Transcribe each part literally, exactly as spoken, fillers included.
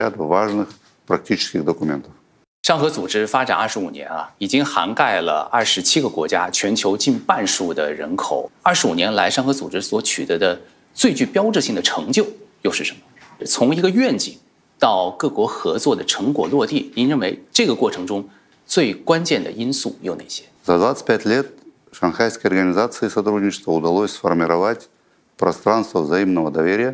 ряд важных практических документов. 上合组织发展二十五年啊，已经涵盖了二十七个国家，全球近半数的人口。二十五年来，上合组织所取得的最具标志性的成就又是什么？从一个愿景到各国合作的成果落地，您认为这个过程中最关键的因素有哪些？ За двадцать пять лет Шанхайской организации сотрудничества удалось сформировать пространство взаимного доверия,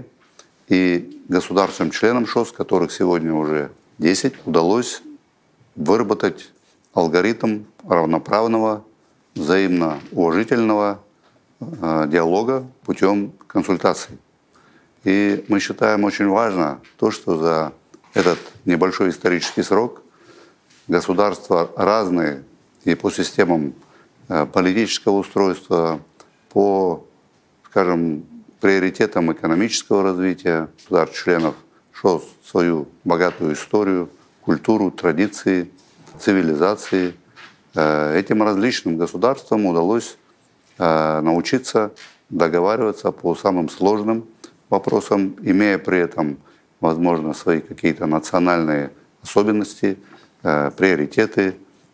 и государствам-членам ШОС, которых сегодня уже десять, удалось выработать алгоритм равноправного, взаимно уважительного э, диалога путем консультаций. И мы считаем очень важно то, что за этот небольшой исторический срок государства разные и по системам э, политического устройства, по, скажем, приоритетам экономического развития государств-членов ШОС свою богатую историю, культуру, традиции, цивилизации. Этим различным государствам удалось научиться договариваться по самым сложным вопросам, имея при этом, возможно, свои какие-то национальные особенности, приоритеты,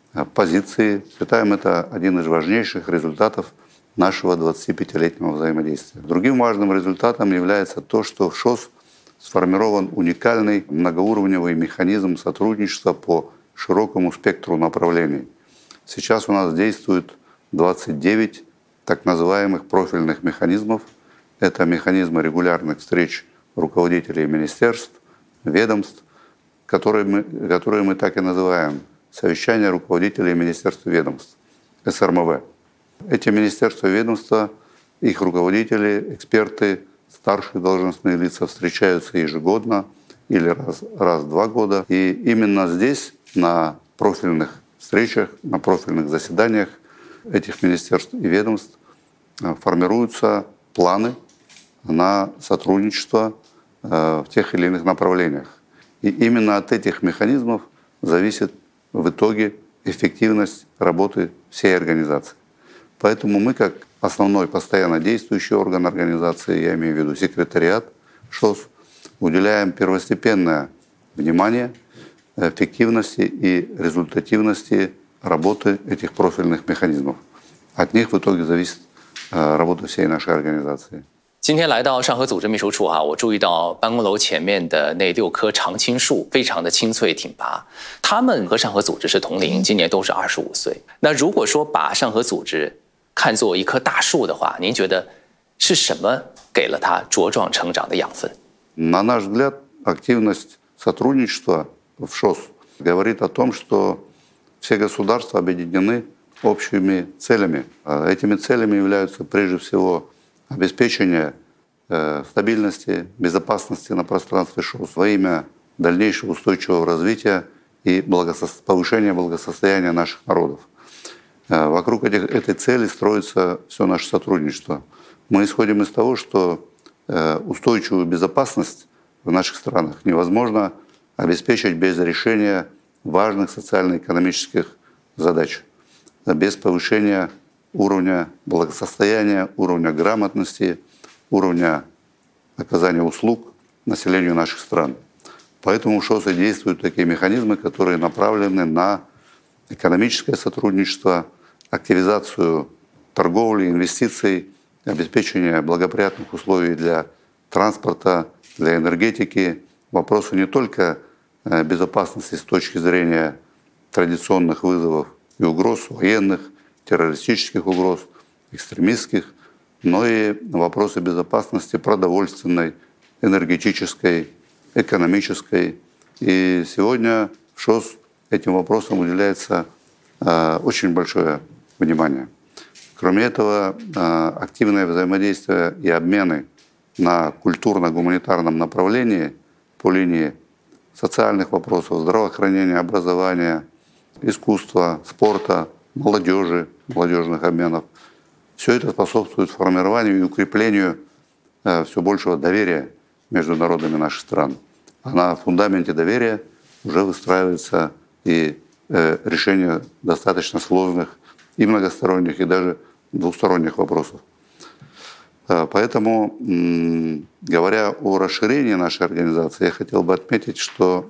позиции. Считаем это один из важнейших результатов нашего двадцатипятилетнего взаимодействия. Другим важным результатом является то, что в ШОС сформирован уникальный многоуровневый механизм сотрудничества по широкому спектру направлений. Сейчас у нас действует двадцать девять так называемых профильных механизмов. Это механизмы регулярных встреч руководителей министерств, ведомств, которые мы, которые мы так и называем совещания руководителей министерств и ведомств, эс эр эм вэ. Эти министерства и ведомства, их руководители, эксперты, старшие должностные лица встречаются ежегодно или раз, раз в два года. И именно здесь, на профильных встречах, на профильных заседаниях этих министерств и ведомств формируются планы на сотрудничество в тех или иных направлениях. И именно от этих механизмов зависит в итоге эффективность работы всей организации. Поэтому мы, как основной постоянно действующий орган организации, я имею в виду секретариат ШОС, уделяем первостепенное внимание эффективности и результативности работы этих профильных механизмов. От них в итоге зависит работа всей нашей организации. 今天来到上合组织秘书处啊，我注意到办公楼前面的那六棵常青树非常的青翠挺拔，他们和上合组织是同龄，今年都是二十五岁。那如果说把上合组织看作一棵大树的话，您觉得是什么给了它茁壮成长的养分？ На наш взгляд, активность сотрудничества в ШОС говорит о том, что все государства объединены общими целями. Этими целями являются прежде всего обеспечение стабильности, безопасности на пространстве ШОС во имя дальнейшего устойчивого развития и благосо- повышения благосостояния наших народов. Вокруг этих, этой цели строится все наше сотрудничество. Мы исходим из того, что устойчивую безопасность в наших странах невозможно обеспечить без решения важных социально-экономических задач, без повышения уровня благосостояния, уровня грамотности, уровня оказания услуг населению наших стран. Поэтому в ШОС и действуют такие механизмы, которые направлены на экономическое сотрудничество, активизацию торговли, инвестиций, обеспечение благоприятных условий для транспорта, для энергетики. Вопросы не только безопасности с точки зрения традиционных вызовов и угроз, военных, террористических угроз, экстремистских, но и вопросы безопасности продовольственной, энергетической, экономической. И сегодня в ШОС этим вопросам уделяется э, очень большое внимание. Кроме этого, э, активное взаимодействие и обмены на культурно-гуманитарном направлении по линии социальных вопросов, здравоохранения, образования, искусства, спорта, молодежи, молодежных обменов. Все это способствует формированию и укреплению э, все большего доверия между народами наших стран. А на фундаменте доверия уже выстраивается и э, решение достаточно сложных и многосторонних, и даже двусторонних вопросов. Э, поэтому, м- говоря о расширении нашей организации, я хотел бы отметить, что